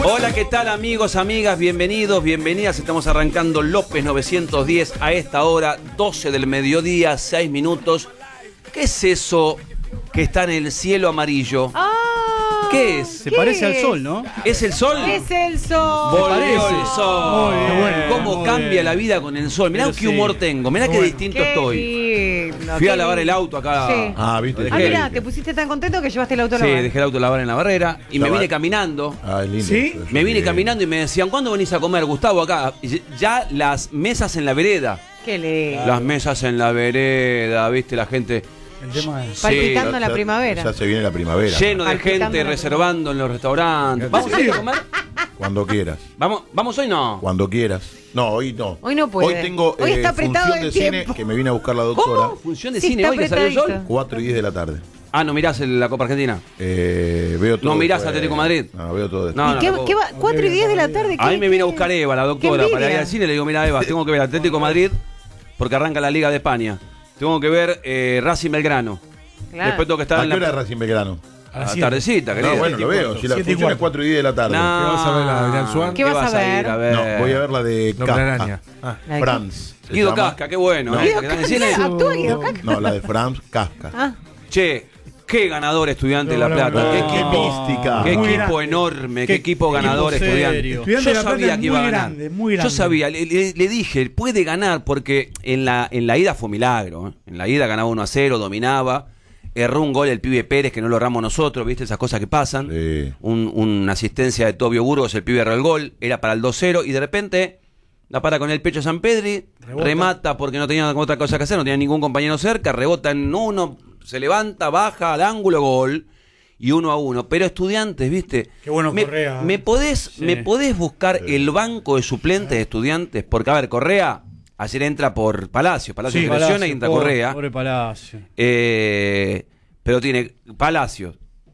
Hola, ¿qué tal amigos, amigas? Bienvenidos, bienvenidas. Estamos arrancando López 910 a esta hora, 12 del mediodía, 6 minutos. ¿Qué es eso que está en el cielo amarillo? ¿Qué es? Se parece al sol, ¿no? ¿Es el sol? Es el sol. Volvió el sol. Muy bien, ¿Cómo muy cambia bien. la vida con el sol? Mirá Pero qué humor tengo, mirá qué distinto estoy. Lindo, Fui qué a lavar el lindo. auto acá. Sí. Ah, viste. Mirá, te pusiste tan contento que llevaste el auto a Sí, lavar. dejé el auto a lavar en la barrera y me Lavar. vine caminando. Ah, es lindo. ¿Sí? Eso, Me vine sí. caminando y me decían, ¿cuándo venís a comer, Gustavo, acá? Y ya las mesas en la vereda. Qué lindo. Las mesas en la vereda, viste, la gente El tema es... Palpitando Ya- la primavera. Ya se viene la primavera. lleno de Palpitando gente la reservando en los restaurantes. ¿Vamos a ir a comer? Cuando quieras. ¿Vamos hoy no? Cuando quieras. No, hoy no. Hoy no puede. Hoy tengo Hoy está apretado función de el cine tiempo. que me viene a buscar la doctora. ¿Cómo? ¿Función de Sí, cine está hoy que salió el sol? apretadito. 4:10 de la tarde. Ah, ¿no mirás la Copa Argentina? Veo todo. ¿No mirás después. Atlético Madrid? No, veo todo. No, ¿Y qué, no, qué va? 4:10 de la tarde. A mí ¿qué- me viene a qué? buscar Eva, la doctora, Qué para ir envidia. al cine. Le digo, mira, Eva, tengo que ver Atlético Madrid porque arranca la Liga de España. Tengo que ver Racing Belgrano. Claro. Después tengo que estar ¿A en qué hora la es Racing Belgrano? a la tardecita, querida. No, bueno, lo veo. Si la 7:15. función es 4:10 de la tarde. No. ¿Qué vas a ver, la de Adrián Suárez? ¿Qué vas a ver? ir a ver? No, voy a ver la de Nombre Casca. araña. Ah. La de- Franz. se Guido llama. Casca, qué bueno. No. ¿eh? Guido Que está en el Casca, cine. actúa Guido Casca. No, la de Franz Casca. Ah, Che, qué ganador Estudiante de La Plata. Qué Qué equipo, mística. qué Muy equipo grande. enorme, qué Qué equipo ganador equipo Estudiante. serio. Estudiante Yo de La Plata sabía es que iba a muy ganar. grande, muy Yo grande. sabía, le dije, puede ganar porque en la ida fue milagro. ¿eh? En la ida ganaba 1-0, dominaba. Erró un gol el pibe Pérez que no lo erramos nosotros, ¿viste? Esas cosas que pasan. Sí. Una asistencia de Tobio Burgos, el pibe erró el gol, era para el 2-0 y de repente la para con el pecho San Pedri, Rebota. remata porque no tenía otra cosa que hacer, no tenía ningún compañero cerca, rebota en uno, se levanta, baja al ángulo, gol y 1-1. Pero Estudiantes, ¿viste? Qué bueno me, Correa. ¿Me podés, Sí. me podés buscar el banco de suplentes de Estudiantes? Porque, a ver, Correa ayer entra por Palacio Sí, presiona Palacio, y entra pobre- Correa. Pobre Palacio. Pero tiene Palacio,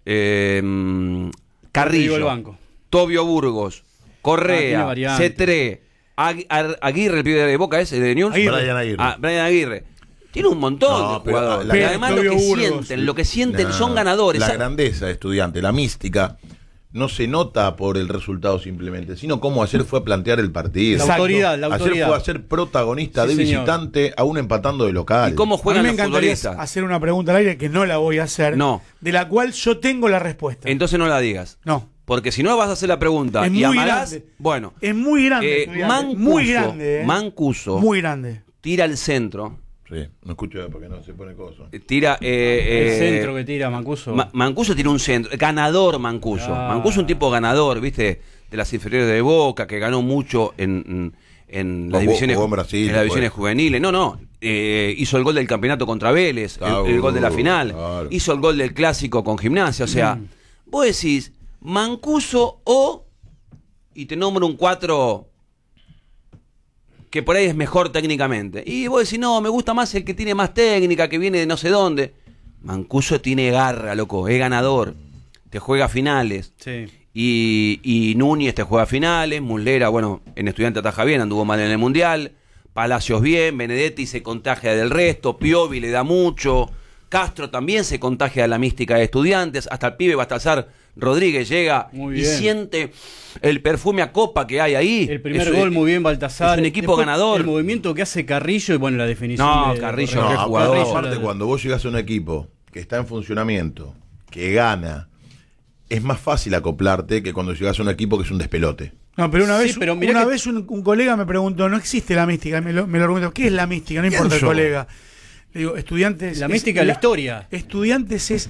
Digo Carrillo, el banco. Tobio Burgos, tiene Correa, variantes. Cetré, Aguirre, el pibe de Boca ese, de News. Aguirre. Brian Aguirre. Brian Aguirre. Tiene un montón No, de pero jugadores. la- Y además Tobio lo que sienten Nah, son ganadores. La grandeza de Estudiante, la mística, no se nota por el resultado simplemente, sino cómo ayer fue a plantear el partido. La Exacto. autoridad, la Ayer autoridad. fue a ser protagonista Sí, de señor. visitante, aún empatando de local. ¿Y cómo A mí juegan me los encantaría futbolistas? hacer una pregunta al aire que no la voy a hacer. No. De la cual yo tengo la respuesta. Entonces no la digas. No. Porque si no vas a hacer la pregunta Es y muy amarás, grande. bueno, Es muy grande. Estudiante. Mancuso, Muy grande. Mancuso Muy grande. tira al centro, Sí, no escucho porque no se pone coso. tira El centro que tira Mancuso. Mancuso tiene un centro, ganador Mancuso. Ah. Mancuso un tipo ganador, ¿viste? De las inferiores de Boca, que ganó mucho en las divisiones, Jugó en Brasil, en las divisiones después. juveniles. No, hizo el gol del campeonato contra Vélez, el gol de la final. Claro. Hizo el gol del clásico con Gimnasia. O sea, vos decís Mancuso y te nombro un 4 que por ahí es mejor técnicamente. Y vos decís, no, me gusta más el que tiene más técnica, que viene de no sé dónde. Mancuso tiene garra, loco, es ganador. Te juega finales. Sí. Y Núñez te juega finales. Muslera, bueno, en Estudiante ataja bien, anduvo mal en el Mundial. Palacios bien, Benedetti se contagia del resto, Piovi le da mucho. Castro también se contagia de la mística de Estudiantes. Hasta el pibe Baltasar Rodríguez llega Muy y bien. siente el perfume a copa que hay ahí. El primer Es- gol muy bien Baltasar. es un equipo Después, ganador. El movimiento que hace Carrillo y bueno, la definición. No, de Carrillo, No, qué Correa. jugador. Carrillo, aparte, la- cuando vos llegás a un equipo que está en funcionamiento, que gana, es más fácil acoplarte que cuando llegás a un equipo que es un despelote. No, pero una Sí, vez, pero mirá una que- vez un colega me preguntó, no existe la mística, me lo preguntó, ¿qué es la mística? No importa el Pienso. colega. Le digo, Estudiantes... La es mística de la historia. Estudiantes es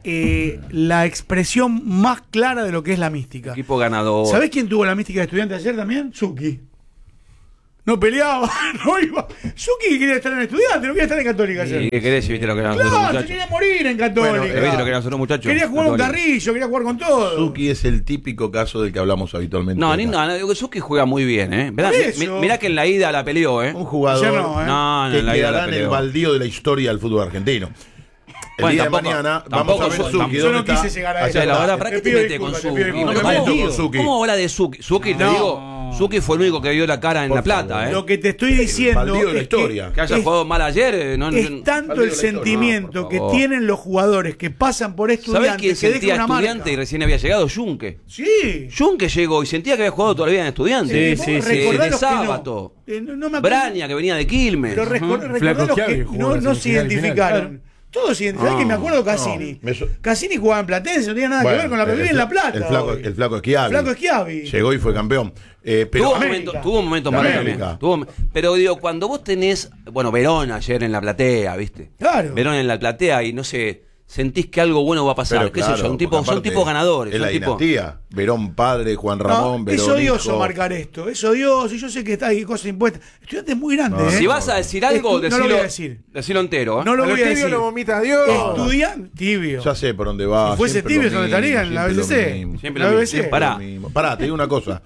la expresión más clara de lo que es la mística. Equipo ganador. ¿Sabés quién tuvo la mística de Estudiantes ayer también? Zucchi. No peleaba, no iba. Zucchi quería estar en Estudiantes, no quería estar en Católica ayer. ¿Y qué querés si viste lo que eran los otros Claro, se muchachos? quería morir en Católica. Bueno, ¿Viste lo que eran los otros muchachos? Quería jugar con Católica. Carrillo, quería jugar con todo. Suki es el típico caso del que hablamos habitualmente. No, acá. ni nada, no, Suki juega muy bien, ¿eh? Mirá, Por eso. mirá que en la ida la peleó, ¿eh? Un jugador Ayer no, ¿eh? No, que en la ida la quedará en el peleó. baldío de la historia del fútbol argentino. El Bueno, día tampoco- de mañana tampoco vamos a ver yo- Suki. yo ¿dónde no está? quise llegar a Allá eso. O sea, la está. verdad, ¿para Te qué te pido metes con disculpas, Suki? te pido disculpas. No me No, meto digo, con Suki. ¿Cómo habla de Suki? Suki, te No. digo, Zucchi fue el único que dio la cara en Por La Plata, favor. Lo que te estoy diciendo baldío de la es que historia. Que haya es- jugado mal ayer, es tanto Baldío el de la historia. sentimiento No, por que favor. tienen los jugadores que pasan por estudiantes ¿Sabés quién que dejan sentía una estudiante marca. y recién había llegado? Junque. Sí. Junque llegó y sentía que había jugado todavía en estudiante. Sí, vos sí, sí. recordá De los que no. Sábato. No me acuerdo. Braña, que venía de Quilmes. Pero recordá Flaco los Schiavi que jugó no, la no se semifinal y identificaron. final. Todos se identificaron. Que me acuerdo Cassini. No, me so- Cassini jugaba en Platense, no tenía nada que ver con la el vive en La Plata. El hoy. flaco Schiavi. Flaco Schiavi. Llegó y fue campeón. Pero Tuvo América. momentos La malos América. también. Pero digo, cuando vos tenés, bueno, Verón ayer en la platea, ¿viste? Claro. Verón en la platea y no sé, sentís que algo bueno va a pasar, pero qué claro, sé yo, porque son aparte tipos ganadores, Es la son tipos. dinastía. Verón padre, Juan Ramón, No, es Verón odioso hijo. marcar esto. Es odioso. Y yo sé que está hay cosas impuestas. Estudiante es muy grande. No, ¿eh? Si vas a decir algo, No lo decilo, voy a decir. decilo entero, ¿eh? No lo A lo voy a tibio decir. lo vomita Dios. Estudiante tibio. Ya sé por dónde va. Si fuese siempre tibio, lo ¿dónde estaría? En la siempre lo BBC. mismo. Siempre La lo BBC. mismo. Pará. Lo mismo. Pará, te digo una cosa.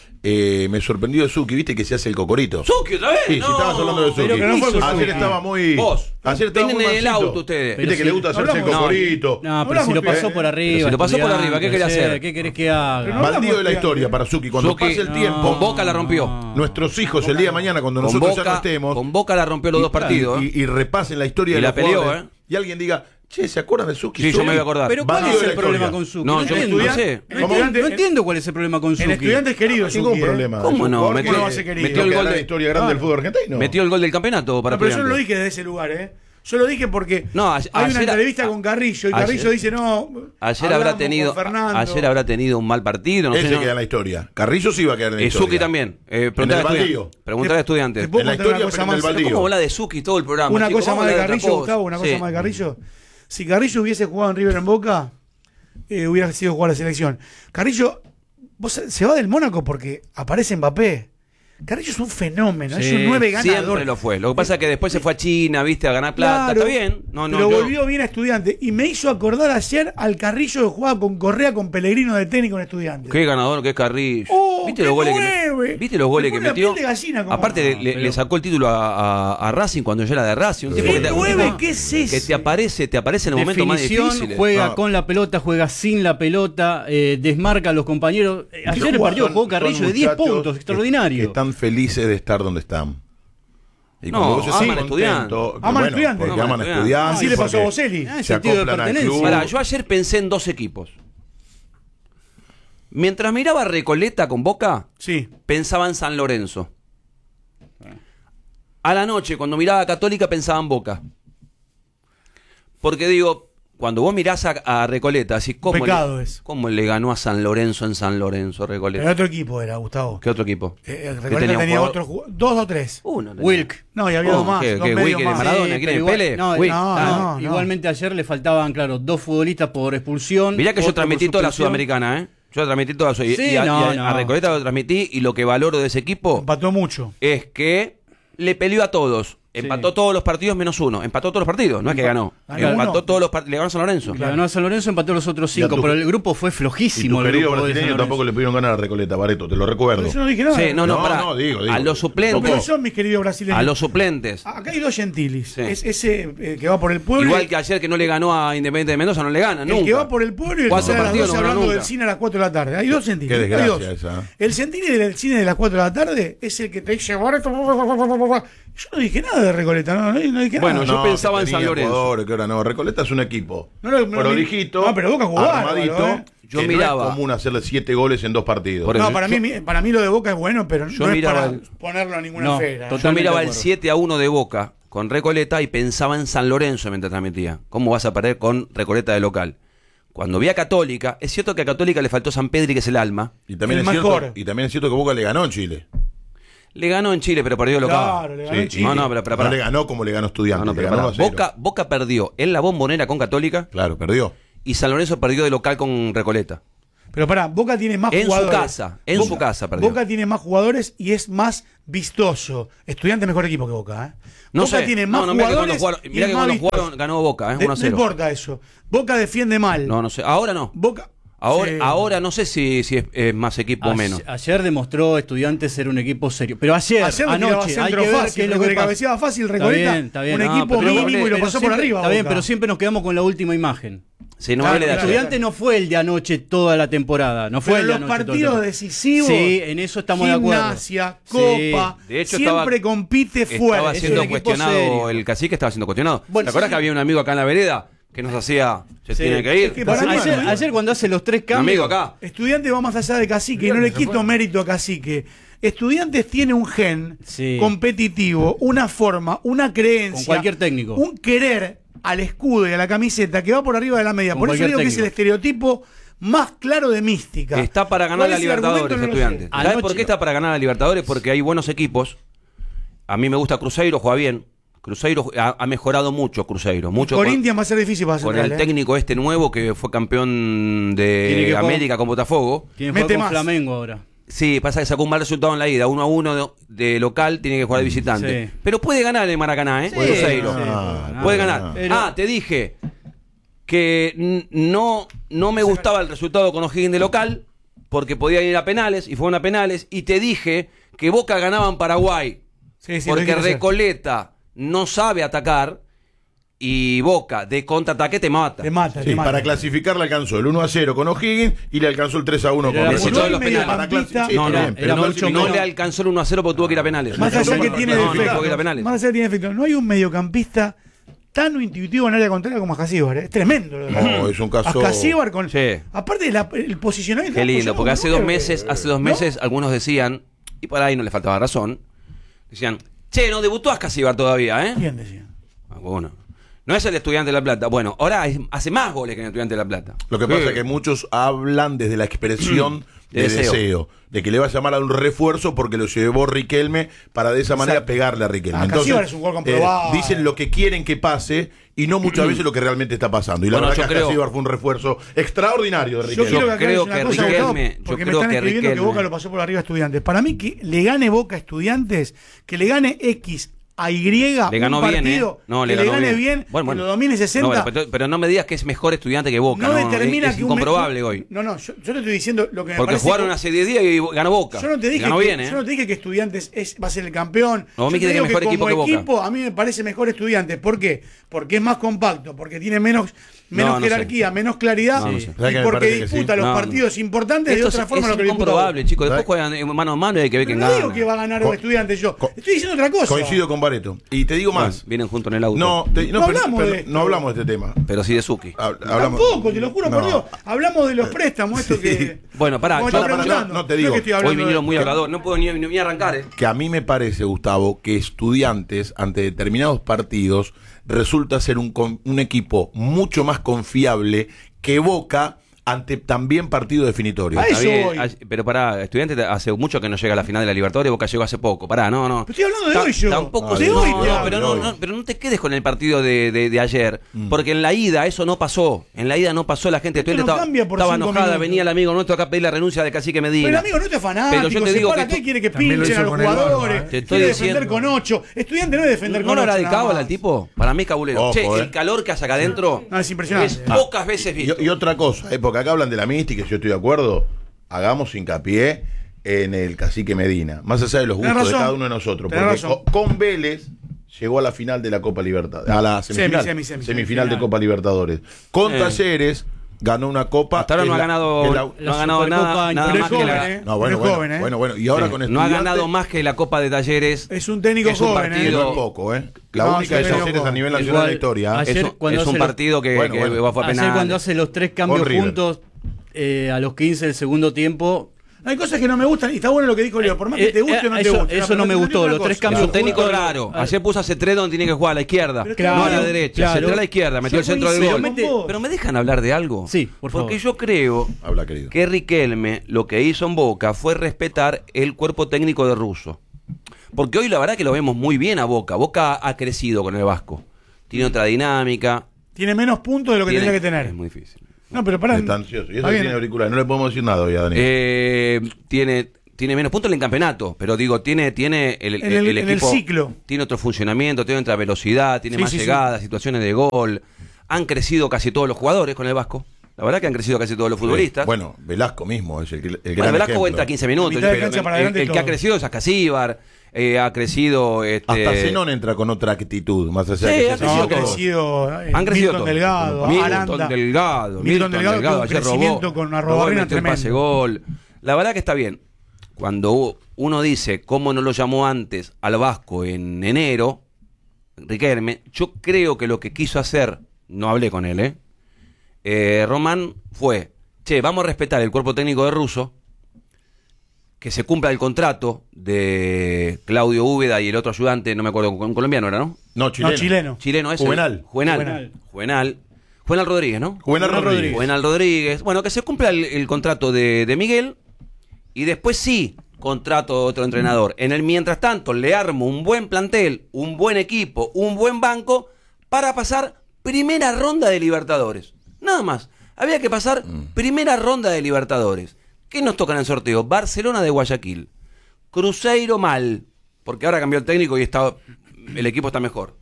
Me sorprendió Zucchi, viste que se hace el cocorito. Zucchi, ¿otra vez? Sí, No. si estabas hablando de Zucchi. Pero que no fue con Ayer Zucchi. estaba muy. Vos. Ayer estaba Vienen muy en el mansito. auto ustedes. Viste Pero que le si- gusta hacerse el hablamos- cocorito. No, pero si lo pasó por arriba. si lo pasó por arriba, ¿qué querés estudiante, hacer? ¿Qué querés que haga? Pero no Baldío de la hablamos historia de- para Zucchi. Cuando Zucchi, pase el tiempo, Con Boca la rompió. nuestros hijos el día de mañana, cuando Con nosotros ya no Boca, estemos, con Boca la rompió los dos partidos. ¿eh? y repasen la historia Y de la los peleó, jugadores, y alguien diga, che, ¿se acuerdan de Zucchi? Sí, yo me voy a acordar. Pero ¿cuál Baldío es de el la problema historia. con Zucchi? No, yo entiendo. no sé. No entiendo cuál es el problema con Zucchi. En estudiantes queridos. Ningún Zucchi, ¿eh? problema. ¿Cómo Es un no? jugador Metió- que no va a ser querido. metió el que gol hará la de- historia grande del fútbol argentino. Metió el gol del campeonato para No, pero yo no lo Estudiantes. dije desde ese lugar, ¿eh? Yo lo dije porque No, hay una ayer- entrevista con Carrillo y Carrillo ayer- dice, no, Ayer hablamos habrá tenido con Fernando. ayer habrá tenido un mal partido, no Él sé. se no. queda en la historia. Carrillo sí va a quedar en la historia. Zucchi también. En Preguntale el a baldío. Estudiantes. Preguntale a Estudiantes. ¿Te puedo En la contar una historia, cosa pero en el más? baldío. ¿Cómo habla de Zucchi todo el programa? Una chico? cosa ¿Cómo más de habla otra Carrillo, cosa? Gustavo, una cosa Sí. más de Carrillo. Si Carrillo hubiese jugado en River en Boca, hubiera sido jugar a la selección. Carrillo se va del Mónaco porque aparece Mbappé. Carrillo es un fenómeno, es Sí, un 9 ganador. Siempre lo fue. Lo que pasa es que después se fue a China, viste, a ganar plata. Claro, Está bien. No, no, pero yo- volvió bien a Estudiantes y me hizo acordar ayer al Carrillo que jugaba con Correa con Pellegrino de técnico en Estudiantes. Qué ganador que es Carrillo. Oh, ¿Viste qué los goles nueve. que ¿Viste los goles Me que pone la metió? piel de gallina como- Aparte No, le sacó el título a Racing cuando ya era de Racing. Un tipo ¿Qué que te, un nueve? tipo ¿Qué es que ese? te aparece en el momento más Definición, difícil. juega No. con la pelota, juega sin la pelota, desmarca a los compañeros. Ayer el partido jugó Carrillo de 10 puntos, extraordinario. Que están felices de estar donde están. Y No, cuando vos estés aman contento, Estudiantes. Aman Estudiantes. porque Aman aman Estudiantes. estudiantes. Así le pasó a porque Boselli. Ah, Se sentido de acoplan al pertenencia. club. Pará, yo ayer pensé en dos equipos. Mientras miraba a Recoleta con Boca, Sí. pensaba en San Lorenzo. A la noche, cuando miraba a Católica, pensaba en Boca. Porque digo, cuando vos mirás a Recoleta, así ¿cómo Pecado es. ¿cómo le ganó a San Lorenzo en San Lorenzo Recoleta? Pero otro equipo era, Gustavo. ¿Qué otro equipo? Recoleta tenía un otros dos o tres. Uno. tenía. Wilk. No, y había dos más. ¿Qué, dos qué, medios Wilker y más. Maradona? Sí, ¿Quién pero es? igual- ¿Pele? no, Wick. no, Ah, no. Igualmente ayer le faltaban, claro, 2 futbolistas por expulsión. Mirá que yo otro transmití por toda la suspensión. Sudamericana, ¿eh? Yo la transmití toda. Sí, y a no. Recoleta lo transmití y lo que valoro de ese equipo Empató mucho. es que le peleó a todos. Empató todos los partidos menos uno. Empató todos los partidos, no es que ganó. Ganó Empató uno. todos los partidos. Le ganó a San Lorenzo. Le ganó a San Lorenzo, empató los otros Y a 5, tu- pero el grupo fue Y flojísimo. tu el querido grupo de San brasileño Lorenzo. tampoco le pudieron ganar a Recoleta, Bareto, te lo recuerdo. Yo no dije nada. Sí, no, pará. digo. A los suplentes. Pero son mis queridos brasileños. A los suplentes. Acá hay dos Gentilis. Sí. Es ese que va por el pueblo. Igual que ayer que no le ganó a Independiente de Mendoza, no le gana, el nunca. que va por el pueblo y el que Cuatro sale a las partidos 12 no ganó hablando nunca. del cine a las 4 de la tarde. Hay dos Gentilis. Qué hay desgracia dos. esa. El Gentili del cine de las 4 de la tarde es el que te dice. Yo no dije nada de Recoleta, no dije Bueno, nada. yo pensaba en que San tenía Lorenzo. jugadores, que ahora no. Recoleta es un equipo No, prolijito, no, pero Boca jugó armadito. bárbaro, Yo que miraba. No es común hacerle 7 goles en 2 partidos. Por No, eso, para mí lo de Boca es bueno, pero Yo no es miraba para el- ponerlo a ninguna No, esfera. total. Yo miraba de el acuerdo. 7-1 de Boca con Recoleta y pensaba en San Lorenzo mientras transmitía. ¿Cómo vas a perder con Recoleta de local? Cuando vi a Católica, es cierto que a Católica le faltó San Pedri, que es el alma. Y también, El es mejor. cierto, y también es cierto que Boca le ganó en Chile. Le ganó en Chile, pero perdió local. Claro, le ganó en Sí, Chile. No, pero No pará. le ganó como le ganó Estudiantes. No, le pero ganó pará. 1-0. Boca perdió en la Bombonera con Católica Claro, perdió. y San Lorenzo perdió de local con Recoleta. Pero pará, Boca tiene más En su jugadores. casa, en Boca- su casa perdió. Boca tiene más jugadores y es más vistoso. Estudiante mejor equipo que Boca, ¿eh? No Boca sé. tiene más mirá que jugadores. cuando y mirá es que más cuando vistoso. jugaron ganó Boca, No 1-0. importa eso. Boca defiende mal. No, no sé. Ahora no. Boca. Ahora, Sí. ahora no sé si es más equipo o menos. Ayer demostró Estudiantes ser un equipo serio. Pero ayer, Ayer le tiraba anoche, hay centro que ver fácil, qué es lo le que pasa. cabeceaba fácil Está Recoleta. bien, está bien. Un No, equipo pero- mínimo y lo pero pasó por siempre- arriba. Está bien, Boca. pero siempre nos quedamos con la última imagen. Sí, no Claro, hable de ayer. Estudiante no fue el de anoche toda la temporada. No fue Pero el de los anoche partidos toda la decisivos, Sí, en eso estamos de acuerdo. Gimnasia, Sí. Copa, De hecho, siempre estaba- compite fuerte. Estaba Es siendo un equipo cuestionado, serio. el cacique estaba siendo cuestionado. Bueno, ¿Te acuerdas sí. que había un amigo acá en la vereda que nos hacía, se Sí. tiene que ir? Es que para mí- Ayer cuando hace los 3 Un cambios. amigo acá. Estudiante va más allá de Cacique y no le quito mérito a Cacique. Estudiantes tiene un gen Sí. competitivo, una forma, una creencia. Con cualquier técnico. Un querer al escudo y a la camiseta que va por arriba de la media. Con Por eso cualquier digo que es el técnico. estereotipo más claro de mística. Está para ganar ¿Cuál la es el Libertadores, argumento? No lo sé. Estudiantes. ¿Sabes Anoche- por qué está para ganar la Libertadores? Porque hay buenos equipos. A mí me gusta Cruzeiro, juega bien. Cruzeiro ha mejorado mucho, Cruzeiro. Mucho Corinthians va a ser difícil para con Central, el técnico este nuevo que fue campeón Tiene de que jugar- América con Botafogo. Tiene que jugar Mete con más. Flamengo ahora. Sí, pasa que sacó un mal resultado en la ida, 1-1 de local, tiene que jugar de visitante. Sí. Pero puede ganar el Maracaná, ¿eh? Sí, Cruzeiro. sí, Puede no, ganar. pero- Te dije que no me gustaba el resultado con O'Higgins de local, porque podía ir a penales, y fueron a penales, y te dije que Boca ganaba en Paraguay, Sí, sí, lo porque quiero hacer. Recoleta no sabe atacar, y Boca de contraataque te mata. Te mata, Sí, te mata. para clasificar le alcanzó el 1-0 con O'Higgins y le alcanzó el 3-1 Pero con era por Recoleta. todos los penales. Para clasificar- sí, No, está no, bien, pero era no mucho No menos. le alcanzó el 1-0 porque tuvo que ir a penales. Más allá que No, tiene no, tuvo que ir a defecto. penales. Más allá que tiene defecto. No hay un mediocampista tan intuitivo en área contraria como Ascasíbar, ¿eh? Es tremendo. Lo de No, es un caso- Ascasíbar con. Sí. Aparte el posicionamiento. Qué lindo, porque hace 2 ¿no? meses algunos decían, y por ahí no le faltaba razón, decían, che, no debutó Ascasíbar todavía, ¿eh? ¿Quién decía? Ah, bueno. No es el Estudiante de La Plata. Bueno, ahora hace más goles que el Estudiante de La Plata. Lo que pasa es que muchos hablan desde la expresión De de deseo. deseo, de que le va a llamar a un refuerzo porque lo llevó Riquelme para de esa manera pegarle a Riquelme. Ah, Casíbar es un gol comprobado. Dicen lo que quieren que pase y no muchas veces lo que realmente está pasando. Y la Bueno, verdad yo que creo- Casíbar fue un refuerzo extraordinario de Yo Riquelme. quiero que aclares creo una que cosa, Riquelme- Gustavo, yo porque me creo están que escribiendo que Riquelme- Boca lo pasó por arriba a Estudiantes. Para mí que le gane Boca a Estudiantes, que le gane X a Y, Le ganó un bien, partido, No, que le ganó gane bien. bien, Bueno, que lo domine 60. No, pero no me digas que es mejor Estudiante que Boca. no No, determina es que incomprobable un hoy. No, yo te estoy diciendo lo que me Porque parece jugaron que- hace 10 días y ganó Boca. Yo no te dije Ganó que, bien, ¿eh? yo no te dije que Estudiantes va a ser el campeón. No, vos me Yo te dijiste digo que mejor equipo como que Boca. a mí me parece mejor Estudiantes. ¿Por qué? Porque es más compacto, porque tiene menos No, no jerarquía, menos claridad No, no sé. y ¿Sabes qué me porque parece que disputa sí? los No, no. partidos importantes de Esto otra forma es lo que disputa incomprobable, Boca. chicos. Después ¿Sabes? juegan mano a mano y hay que ver quién Pero no digo gana. que va a ganar Co- Estudiantes yo. co- Estoy diciendo otra cosa. Coincido con Bareto. Y te digo más. Vienen juntos en el auto. No, No pero- hablamos de esto. no hablamos de este tema. Pero sí de Suki. Hablamos- Tampoco, te lo juro por No. Dios. Hablamos de los préstamos, esto que. Bueno, pará, Como yo- está pará, preguntando. no te digo. es que estoy Hoy hablando de- vinieron muy hablador. No puedo ni arrancar, ¿eh? Que a mí me parece, Gustavo, que Estudiantes, ante determinados partidos, resulta ser un equipo mucho más confiable que Boca ante también partidos definitorios. A eso voy. Pero pará, Estudiante hace mucho que no llega a la final de la Libertadores, Boca llegó hace poco. Pará, no. Pero estoy hablando de hoy yo. Tampoco de no, hoy no, te hablo. pero de hoy. pero no te quedes con el partido de ayer, porque en la ida eso no pasó. En la ida no pasó, la gente de Esto Estudiante no cambia por estaba 5 enojada, minutos. venía el amigo nuestro acá a pedir la renuncia de Cacique Medina. Pero amigo, no te fanático, Pero yo te se digo para que acá y quiere que También lo pinchen hizo a los con el jugadores, Barba, Te estoy quiere defender diciendo. con 8. Estudiante no es defender ¿No con lo 8. hará de nada cábala más. el tipo? Para mí es cabulero. Ojo, Che, el calor que hace acá adentro No, es impresionante. pocas veces visto. Y otra cosa, porque acá hablan de la mística, y yo estoy de acuerdo, hagamos hincapié en el Cacique Medina, más allá de los Tenés gustos de razón. cada uno de nosotros, Tenés porque razón. con Vélez llegó a la final de la Copa Libertadores, a la semifinal, semifinal de Copa Libertadores. Con Talleres ganó una Copa. Hasta ahora que no ha es la- ganado, que es la- no ha ganado nada Pero más es que joven, la. ¿eh? No, Pero es joven, ¿eh? bueno, y ahora Sí, con no ha Estudiantes ganado más que la Copa de Talleres. Es un técnico Es un joven, partido- no es poco, ¿eh? La No, única de sí, Talleres pero- a nivel nacional de la historia. Ayer Es, cuando es un hace los- partido que, Bueno, que bueno. va a Ayer penal. cuando hace los 3 cambios Con River. juntos, a los 15 del segundo tiempo. Hay cosas que no me gustan y está bueno lo que dijo Leo. Por más que te guste o no te eso- guste. eso pero no me te gustó, digo los una 3 cosa. cambios Es un técnico juntos- raro. Ayer puso a Cetré donde tiene que jugar, a la izquierda. Pero no a la claro, derecha. claro. Cetré a la izquierda, metió el centro del Pero gol. mete- Pero me dejan hablar de algo. Sí, por favor. Porque yo creo Habla, querido. que Riquelme lo que hizo en Boca fue respetar el cuerpo técnico de Russo. Porque hoy la verdad que lo vemos muy bien a Boca. Boca ha crecido con el Vasco. Tiene otra dinámica. Tiene menos puntos de lo que tiene- tendría que tener. Es muy difícil. No, pero pará. Está ansioso. Y eso Está que bien. tiene auriculares. No le podemos decir nada hoy a Daniel. Tiene menos puntos en el campeonato, pero digo, tiene el En el equipo. ciclo. Tiene otro funcionamiento, tiene otra velocidad, tiene Sí, más sí, sí. llegadas, situaciones de gol. Han crecido casi todos los jugadores con el Vasco. La verdad que han crecido casi todos los futbolistas. Bueno, Velasco mismo es el gran Bueno, Velasco ejemplo. entra 15 minutos. Mitad de pero cancha para adelante el que ha todo. crecido es Acasíbar, ha crecido... Hasta Zenón entra con otra actitud, más allá Sí, de que ha sea No, ha crecido crecido, Han crecido Milton todos. Delgado, Milton Aranda. Delgado. Milton Delgado tuvo un ayer crecimiento con Arrobarrena robó y metió el tremendo. pase gol. La verdad que está bien. Cuando uno dice cómo no lo llamó antes al Vasco en enero, Riquelme, yo creo que lo que quiso hacer, no hablé con él, Román, fue, vamos a respetar el cuerpo técnico de Russo, que se cumpla el contrato de Claudio Úbeda y el otro ayudante, no me acuerdo, un colombiano era, ¿no? No, chileno. No, chileno. Chileno es Juvenal. Juvenal Rodríguez, ¿no? Juvenal Rodríguez. Juvenal Rodríguez. Bueno, que se cumpla el contrato de Miguel y después sí contrato de otro entrenador. En el mientras tanto le armo un buen plantel, un buen equipo, un buen banco para pasar primera ronda de Libertadores. Nada más. Había que pasar primera ronda de Libertadores. ¿Qué nos toca en el sorteo? Barcelona de Guayaquil. Cruzeiro mal, porque ahora cambió el técnico y el equipo está mejor.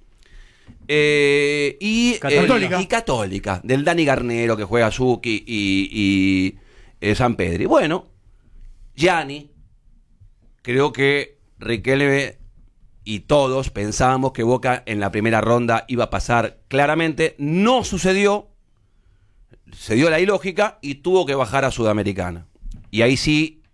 Y Católica, del Dani Garnero que juega Zucchi y San Pedri. Bueno, Gianni, creo que Riquelme y todos pensábamos que Boca en la primera ronda iba a pasar claramente. No sucedió, se dio la ilógica y tuvo que bajar a Sudamericana. Y ahí sí,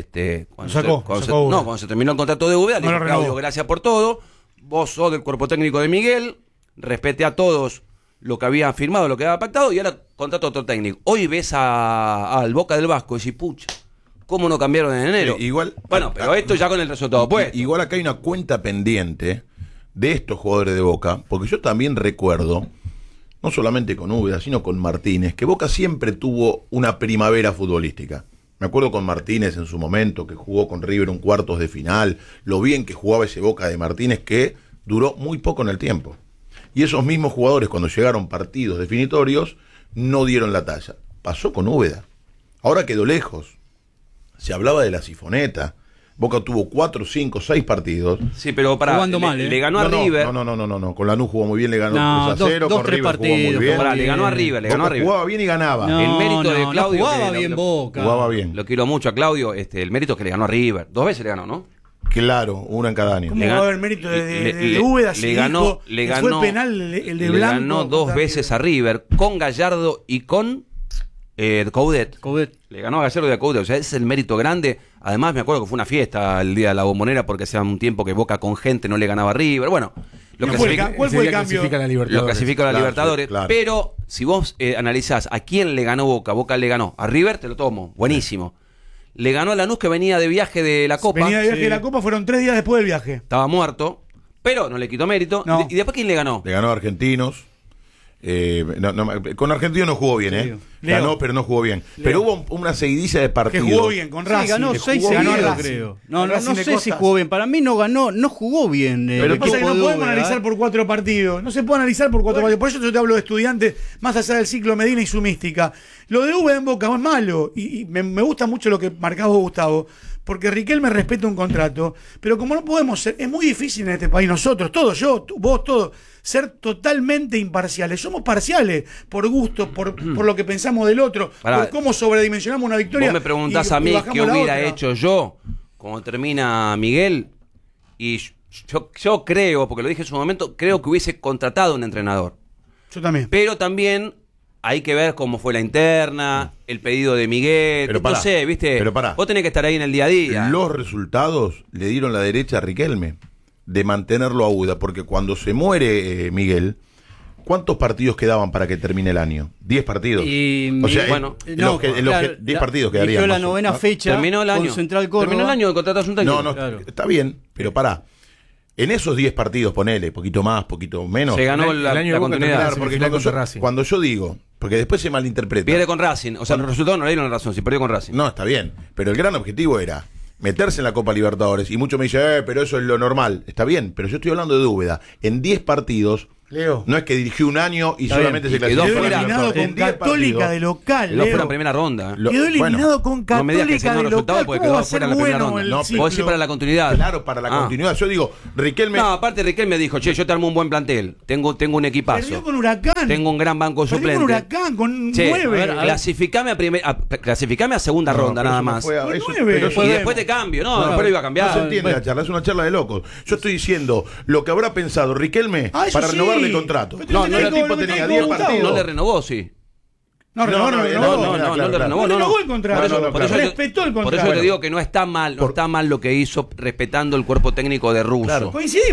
cuando se terminó el contrato de Úbeda, le dijo, Claudio, gracias por todo. Vos sos del cuerpo técnico de Miguel, respete a todos lo que habían firmado, lo que había pactado, y ahora contrato otro técnico. Hoy ves al Boca del Vasco y decís, pucha, ¿cómo no cambiaron en enero? Igual, bueno, pero esto ya con el resultado puesto. Igual acá hay una cuenta pendiente de estos jugadores de Boca, porque yo también recuerdo, no solamente con Úbeda, sino con Martínez, que Boca siempre tuvo una primavera futbolística. Me acuerdo con Martínez en su momento, que jugó con River un cuartos de final, lo bien que jugaba ese Boca de Martínez, que duró muy poco en el tiempo. Y esos mismos jugadores, cuando llegaron partidos definitorios, no dieron la talla. Pasó con Úbeda. Ahora quedó lejos. Se hablaba de la sifoneta. Boca tuvo 4, 5, 6 partidos. Sí, pero Jugando mal, le ganó a River. No. Con Lanús jugó muy bien, le ganó 3-0. dos, Con tres River jugó partidos, muy bien. Le ganó a River, Boca jugaba bien y ganaba. El mérito de Claudio, no jugaba que bien Boca. Jugaba bien. Lo quiero mucho a Claudio. El mérito es que le ganó a River. 2 veces le ganó, ¿no? Claro, una en cada año. ¿Cómo va a haber mérito de Úbeda? Le ganó, fue el penal el de le Blanco. ganó 2 veces a River con Gallardo y con Coudet. Le ganó a Gallardo y a Coudet. O sea, ese es el mérito grande. Además, me acuerdo que fue una fiesta el día de la Bombonera porque hacía un tiempo que Boca con gente no le ganaba a River. Bueno, ¿Cuál fue el cambio? Lo clasifica a la Libertadores. Claro. Pero si vos analizás a quién le ganó Boca le ganó a River, te lo tomo. Buenísimo. Le ganó a Lanús, que venía de viaje de la Copa. Venía de viaje de la Copa, fueron 3 días después del viaje. Estaba muerto, pero no le quitó mérito. No. ¿Y después quién le ganó? Le ganó a Argentinos. Con Argentinos no jugó bien, Leo. Ganó, pero no jugó bien. Pero hubo una seguidilla de Que partidos. jugó bien con Racing. Sí, ganó que 6 jugó bien, seguidos, Racing. creo. Con No Racing de sé si Costas. jugó bien. Para mí no jugó bien. Pero el lo que pasa es que equipo no de podemos Úbeda, analizar por 4 partidos. No se puede analizar por 4 partidos. Por eso yo te hablo de Estudiantes, más allá del ciclo Medina y su mística. Lo de Úbeda en Boca es malo. Y me gusta mucho lo que marcás vos, Gustavo. Porque Riquelme respeta un contrato. Pero como no podemos ser, es muy difícil en este país, nosotros, todos, yo, vos, todos, ser totalmente imparciales. Somos parciales por gusto, por lo que pensamos del otro, por cómo sobredimensionamos una victoria. Vos me preguntás a mí qué hubiera hecho yo cuando termina Miguel. Y yo creo, porque lo dije en su momento, creo que hubiese contratado un entrenador. Yo también. Pero también hay que ver cómo fue la interna, el pedido de Miguel. Pero no pará, sé, ¿viste? pero pará. Vos tenés que estar ahí en el día a día. Los resultados le dieron la derecha a Riquelme de mantenerlo a Úbeda, porque cuando se muere Miguel, ¿cuántos partidos quedaban para que termine el año? 10 partidos. Y, bueno, 10 partidos quedarían. Eligió la más o- novena ¿no? fecha Terminó el año. con Central Córdoba. Terminó el año de contratar un técnico. No, Claro. está bien, pero pará. En esos 10 partidos, ponele, poquito más, poquito menos. Se ganó El la año de Boca continuidad. Claro, porque semifinal cuando contra yo, Racing. cuando yo digo, porque después se malinterpreta. Pierde con Racing. O sea, los resultados no le dieron la razón. Si perdió con Racing. No, está bien. Pero el gran objetivo era meterse en la Copa Libertadores. Y muchos me dicen, pero eso es lo normal. Está bien, pero yo estoy hablando de Úbeda. En 10 partidos Leo. No es que dirigió un año y Está solamente bien. se Y quedó clasificó. fuera. eliminado con En 10 Católica partidos. de local, Quedó fuera en Leo. primera ronda. Quedó eliminado con no me digas que ese Católica no de resultado local. porque ¿Cómo va quedó a ser fuera en la primera bueno ronda. el No, ciclo? Vos decís para la continuidad. Claro, para la continuidad. Yo digo, Riquelme. No, aparte Riquelme dijo, che, yo te armo un buen plantel. Tengo un Perdió equipazo. con Huracán. Tengo un gran banco Perdió suplente. con Huracán, con Che, 9. a ver, clasificame a segunda No, ronda pero nada eso no más. fue- Con eso- 9. pero eso- Y Podemos. después te cambio. No, Bueno, después lo iba a No se cambiar. entiende la charla, es una charla de locos. Yo estoy diciendo lo que habrá pensado Riquelme Ah, eso para sí. renovarle el contrato. Pero No, tenés el que tipo con- tenía con 10 Gustavo. partidos. No le renovó, sí. No, renovó, no No, renovó. no, claro, no le claro. renovó. No No, renovó el contrato. Por eso- No, por eso claro. yo- Respetó el Por contrato. eso te digo que no está mal, no está mal lo que hizo respetando el cuerpo técnico de Russo. Claro. Coincidimos.